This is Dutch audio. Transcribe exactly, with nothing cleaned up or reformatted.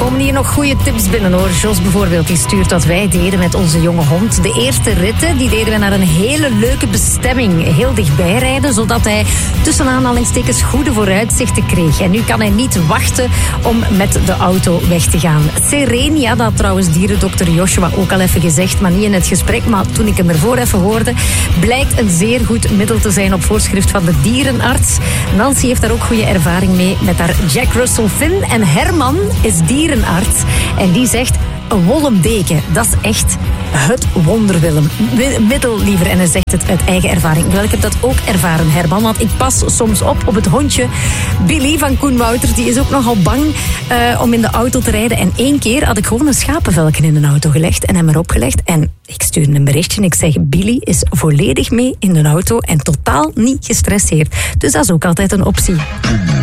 komen hier nog goede tips binnen hoor. Jos bijvoorbeeld, die stuurt wat wij deden met onze jonge hond. De eerste ritten, die deden we naar een hele leuke bestemming. Heel dichtbij rijden, zodat hij tussen aanhalingstekens goede vooruitzichten kreeg. En nu kan hij niet wachten om met de auto weg te gaan. Serene, ja, dat had trouwens dierendokter Joshua ook al even gezegd, maar niet in het gesprek. Maar toen ik hem ervoor even hoorde, blijkt een zeer goed middel te zijn op voorschrift van de dierenarts. Nancy heeft daar ook goede ervaring mee met haar Jack Russell Finn. En Herman is dierenarts en die zegt, een wollen deken, dat is echt het wondermiddel liever. En hij zegt het uit eigen ervaring. Wel, ik heb dat ook ervaren, Herman, want ik pas soms op op het hondje Billy van Koen Wouters. Die is ook nogal bang uh, om in de auto te rijden. En één keer had ik gewoon een schapenvelken in de auto gelegd en hem erop gelegd. En ik stuurde een berichtje en ik zeg, Billy is volledig mee in de auto en totaal niet gestresseerd. Dus dat is ook altijd een optie.